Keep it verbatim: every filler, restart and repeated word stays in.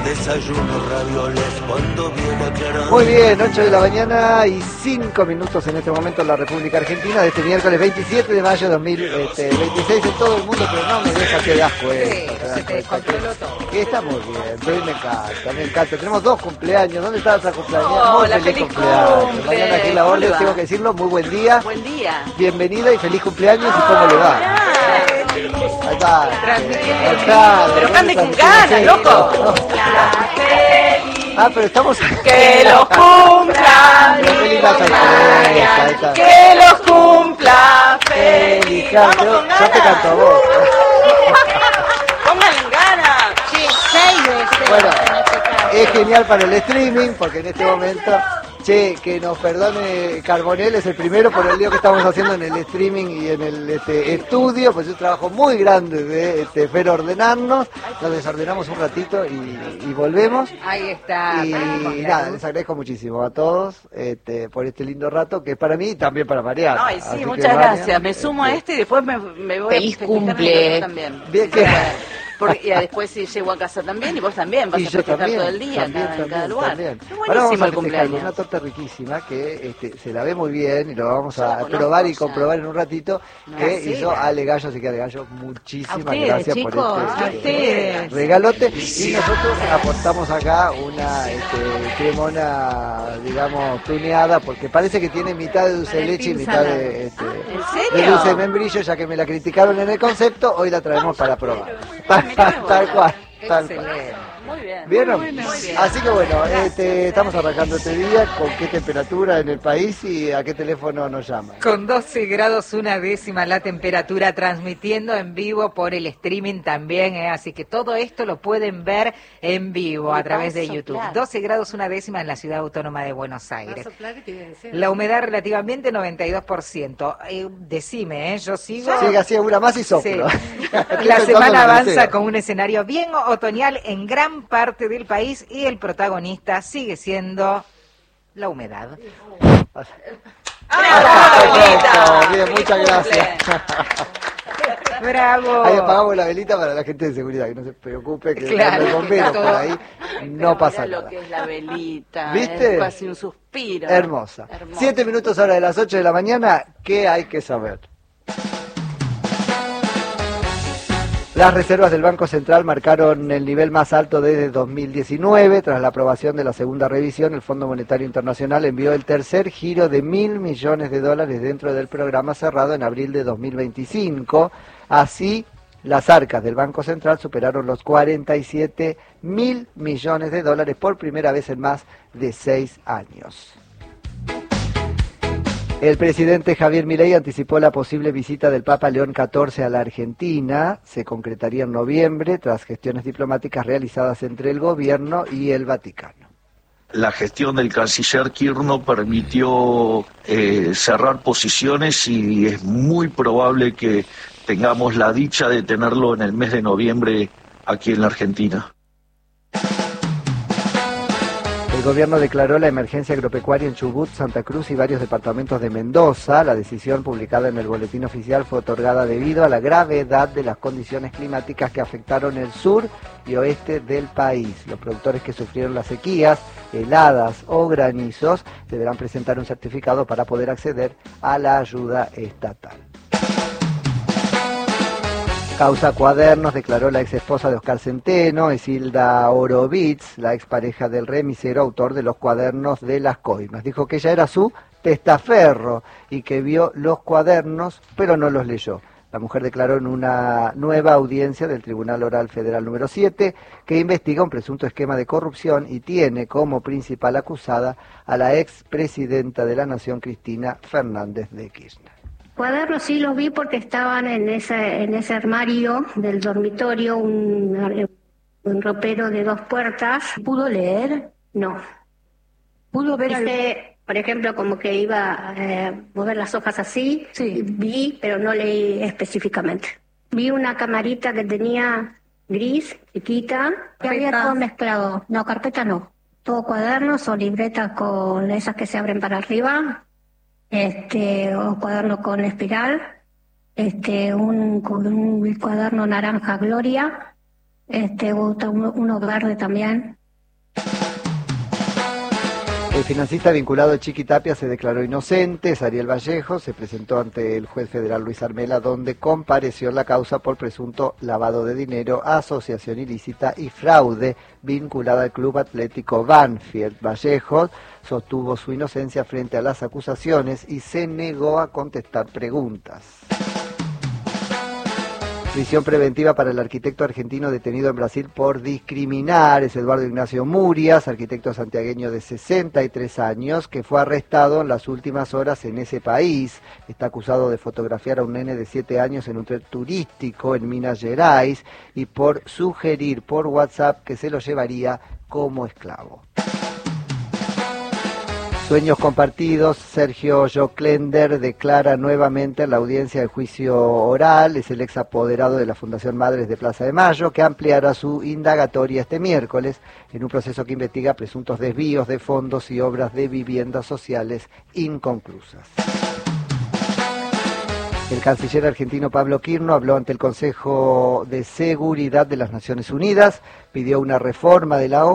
Desayuno ravioles cuando viene aclarando. Muy bien, ocho de la mañana y cinco minutos en este momento en la República Argentina de este miércoles veintisiete de mayo de dos mil veintiséis en todo el mundo, pero no me deja que de asco esto. Sí, se te descontroló todo. Que estamos bien, pero me encanta, me encanta. Tenemos dos cumpleaños, ¿dónde está nuestra cumpleaños? Oh, muy la feliz, feliz cumpleaños. cumple. Mariana aquí la ¿Cómo orden, le va? tengo que decirlo, muy buen día. Buen día. Bienvenida y feliz cumpleaños y cómo le va. Ahí está. Transmitiendo Ahí en está. vivo. Pero cante con Transmitiendo, ganas, sí. loco. Ah, pero estamos... Que los cumpla. Pero qué linda sorpresa, ahí está. Que los cumpla feliz. Feliz, Vamos yo, con yo ganas. te canto a vos. Pónganle ganas. Sí, seis veces. Bueno, en este caso. es genial para el streaming, porque en este momento, che, que nos perdone Carbonell, es el primero por el lío que estamos haciendo en el streaming y en el este, estudio, pues es un trabajo muy grande de este, Fer ordenarnos, nos desordenamos un ratito y, y volvemos. Ahí está. Y nada, les agradezco muchísimo a todos este, por este lindo rato, que es para mí y también para Mariana. No, y sí, Así que, muchas Mariana, gracias. Me sumo a este y después me, me voy Feliz a festejar mi cumple. casa también. Bien, que... Porque, y después si llego a casa también y vos también vas Y a yo festejar también, todo el día también, acá, en también, cada lugar. también. Qué Ahora vamos buenísimo a el festejar cumpleaños. una torta riquísima que este, se la ve muy bien y lo vamos Yo la a conozco probar y ya. comprobar en un ratito, No, que sí, hizo la- Ale Gallo, así que Ale Gallo, muchísimas A ustedes, gracias chicos, por a este ustedes. regalote. Y nosotros aportamos acá una este, cremona, digamos, tuneada, porque parece que tiene mitad de dulce de leche y mitad de, este, ¿En de serio? dulce de membrillo, ya que me la criticaron en el concepto, hoy la traemos para probar. Ah, mirá, Tal, tal cual. Tal cual. Excelente. Muy bien. ¿Vieron? Muy bien. Así que bueno, este, estamos arrancando este día, con qué temperatura en el país y a qué teléfono nos llaman. Con doce grados una décima la temperatura, transmitiendo en vivo por el streaming también, ¿eh? Así que todo esto lo pueden ver en vivo a Y través va a de YouTube. soplar. doce grados una décima en la ciudad autónoma de Buenos Aires. La humedad relativamente noventa y dos por ciento. Eh, decime, ¿eh? Yo sigo... Sigue así, una más y Sí. soplo. La semana avanza con un escenario bien otoñal en gran parte del país y el protagonista sigue siendo la humedad. ¡Bravo, Bien, muchas gracias. ¡Bravo! Ahí apagamos la velita para la gente de seguridad, que no se preocupe, que Claro, el bombero todo. por ahí no pasa Mirá lo nada. que es la velita. ¿Viste? Es casi un suspiro. Hermosa. Hermosa. Siete minutos ahora de las ocho de la mañana, ¿qué hay que saber? Las reservas del Banco Central marcaron el nivel más alto desde dos mil diecinueve. Tras la aprobación de la segunda revisión, el Fondo Monetario Internacional envió el tercer giro de mil millones de dólares dentro del programa cerrado en abril de dos mil veinticinco. Así, las arcas del Banco Central superaron los cuarenta y siete mil millones de dólares por primera vez en más de seis años. El presidente Javier Milei anticipó la posible visita del Papa León catorce a la Argentina. Se concretaría en noviembre tras gestiones diplomáticas realizadas entre el gobierno y el Vaticano. La gestión del canciller Kirchner permitió eh, cerrar posiciones y es muy probable que tengamos la dicha de tenerlo en el mes de noviembre aquí en la Argentina. El gobierno declaró la emergencia agropecuaria en Chubut, Santa Cruz y varios departamentos de Mendoza. La decisión publicada en el boletín oficial fue otorgada debido a la gravedad de las condiciones climáticas que afectaron el sur y oeste del país. Los productores que sufrieron las sequías, heladas o granizos deberán presentar un certificado para poder acceder a la ayuda estatal. Causa Cuadernos, declaró la ex esposa de Oscar Centeno, Isilda Orovitz, la expareja del remisero, autor de los cuadernos de las coimas. Dijo que ella era su testaferro y que vio los cuadernos, pero no los leyó. La mujer declaró en una nueva audiencia del Tribunal Oral Federal número siete que investiga un presunto esquema de corrupción y tiene como principal acusada a la expresidenta de la Nación, Cristina Fernández de Kirchner. Cuadernos sí los vi porque estaban en ese en ese armario del dormitorio, un, un ropero de dos puertas. ¿Pudo leer? No. ¿Pudo ver al... Hice, por ejemplo, como que iba a eh, mover las hojas así, Sí. vi, pero no leí específicamente. Vi una camarita que tenía gris, chiquita, que había Carpeta. todo mezclado. No, carpeta no. Todo cuadernos o libretas con esas que se abren para arriba. Este, o cuaderno con espiral, este, un, con un cuaderno naranja Gloria, este, otro- uno, uno verde también, El financista vinculado a Chiqui Tapia se declaró inocente. Ariel Vallejo se presentó ante el juez federal Luis Armela, donde compareció en la causa por presunto lavado de dinero, asociación ilícita y fraude vinculada al Club Atlético Banfield. Vallejo sostuvo su inocencia frente a las acusaciones y se negó a contestar preguntas. Prisión preventiva para el arquitecto argentino detenido en Brasil por discriminar. Es Eduardo Ignacio Murias, arquitecto santiagueño de sesenta y tres años, que fue arrestado en las últimas horas en ese país. Está acusado de fotografiar a un nene de siete años en un tren turístico en Minas Gerais y por sugerir por WhatsApp que se lo llevaría como esclavo. Sueños compartidos. Sergio Joclender declara nuevamente en la audiencia del juicio oral. Es el ex apoderado de la Fundación Madres de Plaza de Mayo, que ampliará su indagatoria este miércoles en un proceso que investiga presuntos desvíos de fondos y obras de viviendas sociales inconclusas. El canciller argentino Pablo Quirno habló ante el Consejo de Seguridad de las Naciones Unidas, pidió una reforma de la O